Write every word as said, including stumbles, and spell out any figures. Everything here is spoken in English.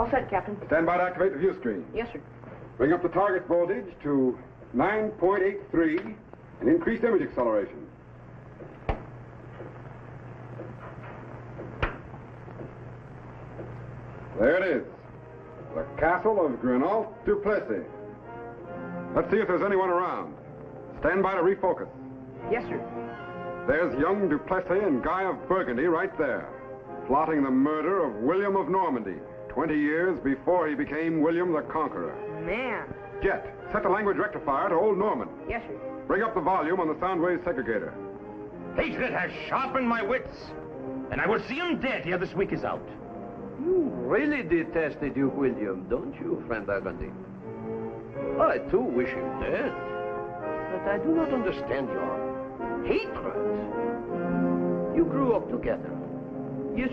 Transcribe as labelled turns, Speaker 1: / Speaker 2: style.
Speaker 1: All set, Captain.
Speaker 2: Stand by to activate the view screen.
Speaker 1: Yes, sir.
Speaker 2: Bring up the target voltage to nine point eight three and increase image acceleration. There it is. The castle of Grenalt du Plessis. Let's see if there's anyone around. Stand by to refocus.
Speaker 1: Yes, sir.
Speaker 2: There's young Du Plessis and Guy of Burgundy right there, plotting the murder of William of Normandy, twenty years before he became William the Conqueror.
Speaker 1: Man.
Speaker 2: Jet, set the language rectifier to Old Norman.
Speaker 1: Yes, sir.
Speaker 2: Bring up the volume on the sound wave segregator.
Speaker 3: Hatred has sharpened my wits, and I will see him dead ere this week is out.
Speaker 4: You really detest the Duke William, don't you, friend Burgundy? I, too, wish him dead. But I do not understand your hatred. You grew up together.